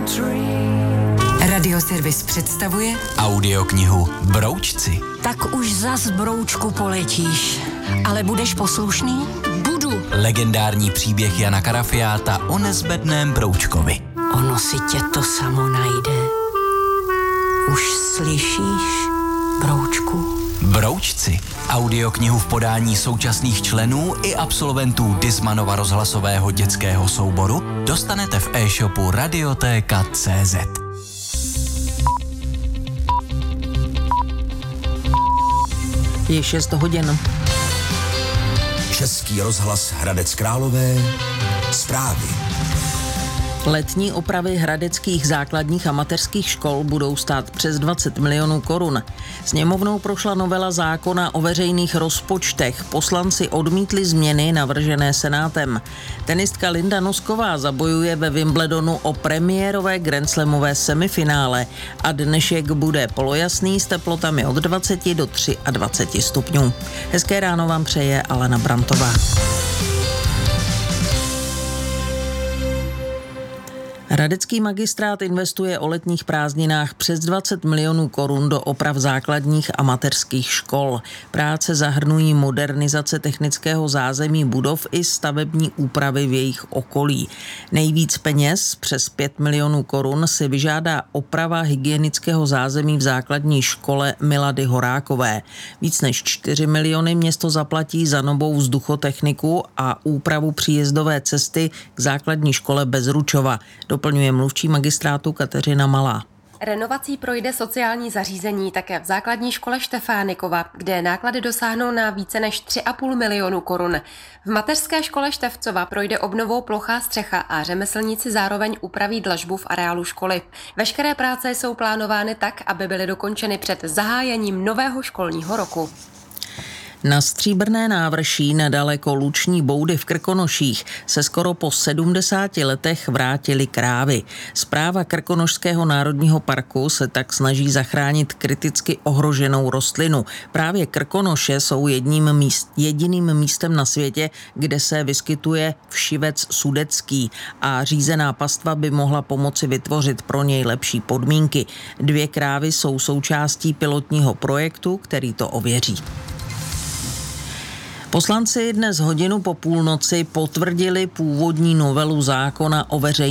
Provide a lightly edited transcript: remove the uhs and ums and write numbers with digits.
Radioservis představuje audioknihu Broučci. Tak už zas, broučku, poletíš. Ale budeš poslušný? Budu. Legendární příběh Jana Karafiáta o nezbedném broučkovi. Ono si tě to samo najde. Už slyšíš, broučku? Broučci. Audioknihu v podání současných členů i absolventů Dismanova rozhlasového dětského souboru dostanete v e-shopu Radioteka.cz. Je 6 hodin. Český rozhlas Hradec Králové. Zprávy. Letní opravy hradeckých základních a mateřských škol budou stát přes 20 milionů korun. Sněmovnou prošla novela zákona o veřejných rozpočtech. Poslanci odmítli změny navržené Senátem. Tenistka Linda Nosková zabojuje ve Wimbledonu o premiérové grandslamové semifinále a dnešek bude polojasný s teplotami od 20 do 23 stupňů. Hezké ráno vám přeje Alena Brantová. Hradecký magistrát investuje o letních prázdninách přes 20 milionů korun do oprav základních a mateřských škol. Práce zahrnují modernizace technického zázemí budov i stavební úpravy v jejich okolí. Nejvíc peněz, přes 5 milionů korun, si vyžádá oprava hygienického zázemí v základní škole Milady Horákové. Víc než 4 miliony město zaplatí za novou vzduchotechniku a úpravu příjezdové cesty k základní škole Bezručova. Doplňuje mluvčí magistrátu Kateřina Malá. Renovací projde sociální zařízení také v základní škole Štefánikova, kde náklady dosáhnou na více než 3,5 milionu korun. V mateřské škole Števcova projde obnovou plochá střecha a řemeslníci zároveň upraví dlažbu v areálu školy. Veškeré práce jsou plánovány tak, aby byly dokončeny před zahájením nového školního roku. Na Stříbrné návrší nedaleko Luční boudy v Krkonoších se skoro po 70 letech vrátily krávy. Správa Krkonošského národního parku se tak snaží zachránit kriticky ohroženou rostlinu. Právě Krkonoše jsou jediným místem na světě, kde se vyskytuje všivec sudecký a řízená pastva by mohla pomoci vytvořit pro něj lepší podmínky. 2 krávy jsou součástí pilotního projektu, který to ověří. Poslanci dnes hodinu po půlnoci potvrdili původní novelu zákona o veřejných